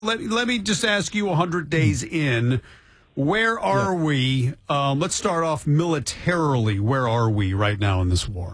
let me just ask you 100 days in, where are we? Let's start off militarily. Where are we right now in this war?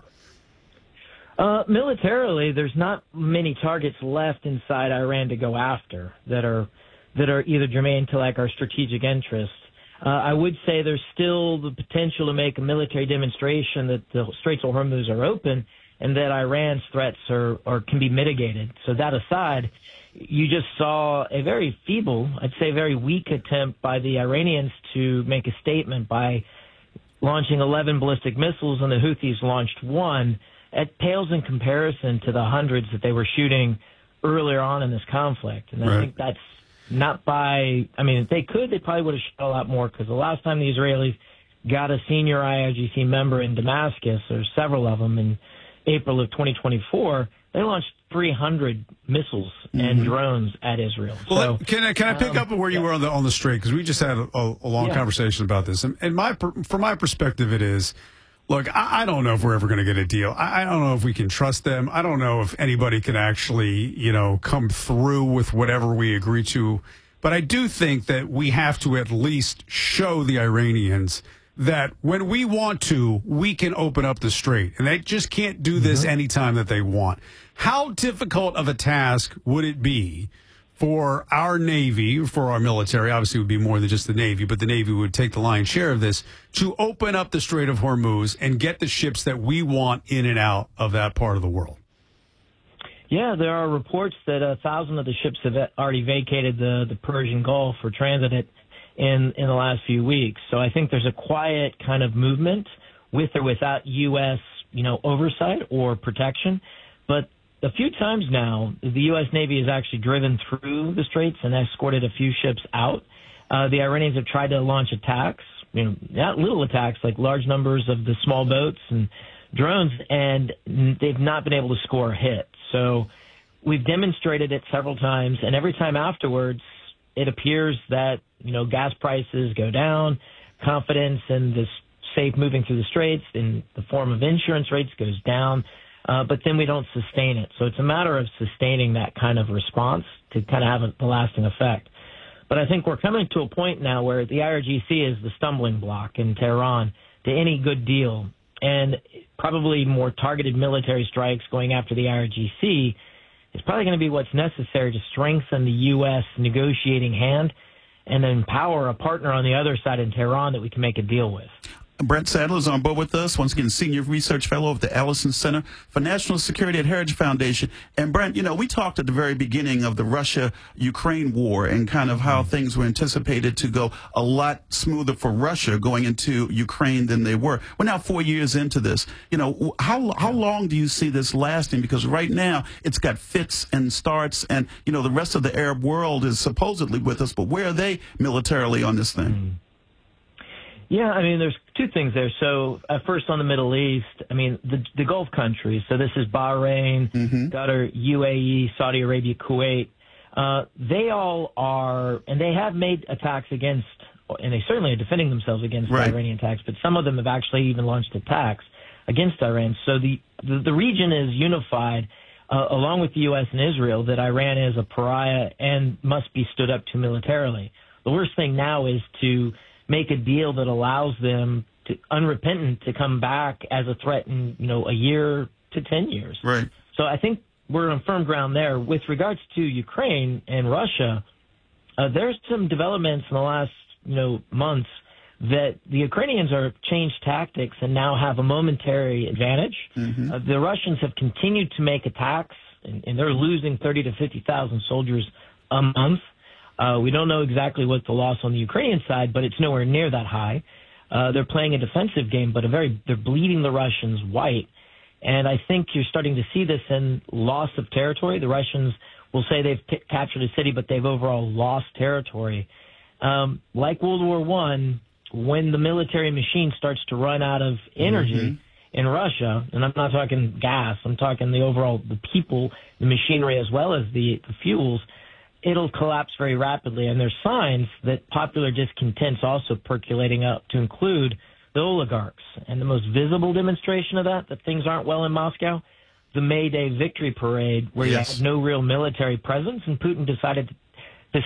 Militarily, there's not many targets left inside Iran to go after that are either germane to like our strategic interests. I would say there's still the potential to make a military demonstration that the Straits of Hormuz are open and that Iran's threats can be mitigated. So that aside, you just saw a very feeble, I'd say very weak attempt by the Iranians to make a statement by launching 11 ballistic missiles, and the Houthis launched one. It pales in comparison to the hundreds that they were shooting earlier on in this conflict. And I think that's not by, I mean, if they could, they probably would have shot a lot more, because the last time the Israelis got a senior IRGC member in Damascus, or several of them, in April of 2024, they launched 300 missiles and drones at Israel. Well, so, can I pick up where you were on the strait? Because we just had a long conversation about this. And from my perspective, it is, look, I don't know if we're ever going to get a deal. I don't know if we can trust them. I don't know if anybody can actually, come through with whatever we agree to. But I do think that we have to at least show the Iranians that when we want to, we can open up the strait. And they just can't do this anytime that they want. How difficult of a task would it be for our Navy, for our military, obviously it would be more than just the Navy, but the Navy would take the lion's share of this, to open up the Strait of Hormuz and get the ships that we want in and out of that part of the world? Yeah, there are reports that 1,000 of the ships have already vacated the Persian Gulf for transit in the last few weeks. So I think there's a quiet kind of movement with or without U.S. oversight or protection. But a few times now, the U.S. Navy has actually driven through the straits and escorted a few ships out. The Iranians have tried to launch attacks, not little attacks, like large numbers of the small boats and drones, and they've not been able to score a hit. So we've demonstrated it several times, and every time afterwards, it appears that, gas prices go down, confidence in this safe moving through the straits in the form of insurance rates goes down. But then we don't sustain it. So it's a matter of sustaining that kind of response to kind of have a lasting effect. But I think we're coming to a point now where the IRGC is the stumbling block in Tehran to any good deal. And probably more targeted military strikes going after the IRGC is probably going to be what's necessary to strengthen the U.S. negotiating hand and empower a partner on the other side in Tehran that we can make a deal with. Brent Sadler is on board with us, once again, Senior Research Fellow of the Allison Center for National Security at Heritage Foundation. And Brent, we talked at the very beginning of the Russia-Ukraine war and kind of how things were anticipated to go a lot smoother for Russia going into Ukraine than they were. We're now 4 years into this. How long do you see this lasting? Because right now it's got fits and starts, and, the rest of the Arab world is supposedly with us, but where are they militarily on this thing? Yeah, I mean, there's two things there. So first on the Middle East, I mean, the Gulf countries, so this is Bahrain, Qatar, UAE, Saudi Arabia, Kuwait, they all are, and they have made attacks against, and they certainly are defending themselves against Iranian attacks, but some of them have actually even launched attacks against Iran. So the region is unified, along with the U.S. and Israel, that Iran is a pariah and must be stood up to militarily. The worst thing now is to make a deal that allows them to, unrepentant, to come back as a threat in, a year to 10 years. Right. So I think we're on firm ground there. With regards to Ukraine and Russia, there's some developments in the last, months that the Ukrainians are changed tactics and now have a momentary advantage. The Russians have continued to make attacks, and they're losing 30 to 50,000 soldiers a month. We don't know exactly what the loss on the Ukrainian side, but it's nowhere near that high. They're playing a defensive game, but they're bleeding the Russians white. And I think you're starting to see this in loss of territory. The Russians will say they've captured a city, but they've overall lost territory. Like World War I, when the military machine starts to run out of energy in Russia, and I'm not talking gas, I'm talking the people, the machinery, as well as the fuels, it'll collapse very rapidly. And there's signs that popular discontent's also percolating up to include the oligarchs. And the most visible demonstration of that things aren't well in Moscow, the May Day victory parade, where you had no real military presence, and Putin decided